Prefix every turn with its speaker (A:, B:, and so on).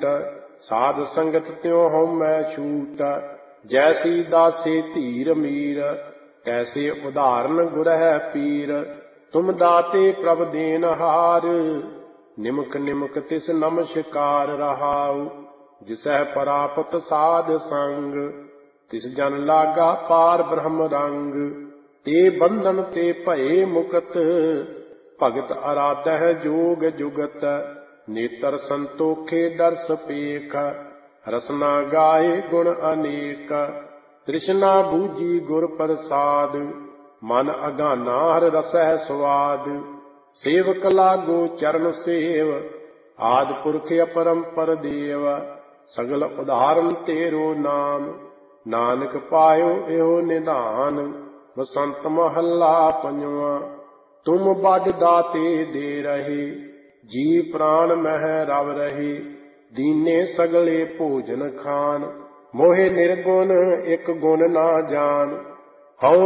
A: ਸਾਧ ਸੰਗਤ ਤਿਉ ਹਉਮੈ ਛੂਟ। ਜੈਸੀ ਦਾਸੇ ਧੀਰ ਮੀਰ, ਤੈਸੇ ਉਦਾਹਰਨ ਗੁਰਹਿ ਪੀਰ। ਤੁਮ ਦਾਤੇ ਪ੍ਰਭ ਦੇਨਹਾਰ, ਨਿਮਕ ਨਿਮਕ ਤਿਸ ਨਮਸਕਾਰ ਰਹਾਉ। ਜਿਸਹਿ ਪ੍ਰਾਪਤ ਸਾਧ ਸੰਗ, ਤਿਸ ਜਨ ਲਾਗਾ ਪਾਰ ਬ੍ਰਹਮ ਰੰਗ। ਤੇ ਬੰਧਨ ਤੇ ਭਏ ਮੁਕਤ, ਭਗਤ ਅਰਾਧਹਿ ਜੋਗ ਜੁਗਤ। ਨੇਤਰ ਸੰਤੋਖੇ ਦਰਸ ਪੇਖ, ਰਸਨਾ ਗਾਏ ਗੁਣ ਅਨੇਕ। ਤ੍ਰਿਸ਼ਨਾ ਬੂਝੀ ਗੁਰ ਪ੍ਰਸਾਦ, ਮਨ ਅਗਾਨਾ ਹਰਿ ਰਸਹਿ ਸਵਾਦ। ਸੇਵਕ ਲਾਗੋ ਚਰਨ ਸੇਵ, ਆਦਿ ਪੁਰਖ ਅਪਰੰਪਰ ਦੇਵ। ਸਗਲ ਉਦਾਹਰਨ ਤੇਰੋ ਨਾਮ, ਨਾਨਕ ਪਾਇਓ ਇਹੋ ਨਿਧਾਨ। ਬਸੰਤ ਮਹੱਲਾ ਪੰਜਵਾਂ। ਤੁਮ ਬਡ ਦਾਤੇ ਦੇ ਰਹੇ, ਜੀ ਪ੍ਰਾਣ ਮਹਿ ਰਵ ਰਹੇ। ਦੀਨੇ ਸਗਲੇ ਭੋਜਨ ਖਾਨ, ਮੋਹਿ ਨਿਰਗੁਣ ਇਕ ਗੁਣ ਨਾ ਜਾਨ। ਹਉ